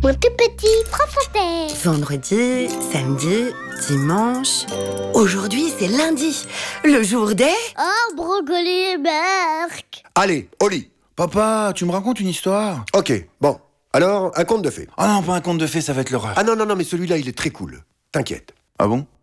Mon tout petit France Inter. Vendredi, samedi, dimanche... Aujourd'hui, c'est lundi, le jour des... Oh, brocoli et Berck. Allez, au lit. Papa, tu me racontes une histoire? Ok, bon. Alors, un conte de fées. Ah non, pas un conte de fées, ça va être l'horreur. Ah non, mais celui-là, il est très cool. T'inquiète. Ah bon?